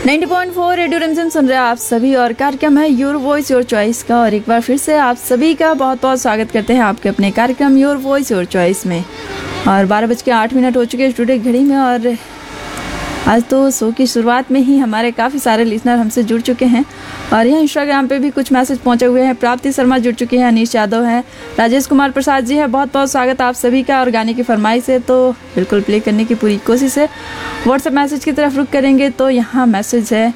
90.4 radio रिमझिम सुन रहे हैं आप सभी और कार्यक्रम है योर वॉइस योर चॉइस का। और एक बार फिर से आप सभी का बहुत बहुत स्वागत करते हैं आपके अपने कार्यक्रम योर वॉइस योर चॉइस में। और 12:08 हो चुके हैं स्टूडियो घड़ी में। और आज तो शो की शुरुआत में ही हमारे काफ़ी सारे लिसनर हमसे जुड़ चुके हैं। और यहाँ इंस्टाग्राम पे भी कुछ मैसेज पहुँचे हुए हैं। प्राप्ति शर्मा जुड़ चुकी हैं, अनीश यादव हैं, राजेश कुमार प्रसाद जी है। बहुत बहुत स्वागत आप सभी का। और गाने की फरमाइश है तो बिल्कुल प्ले करने की पूरी कोशिश है। व्हाट्सएप मैसेज की तरफ रुख करेंगे तो यहाँ मैसेज है